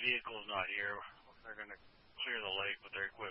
vehicle's not here. They're going to clear the lake with their equipment.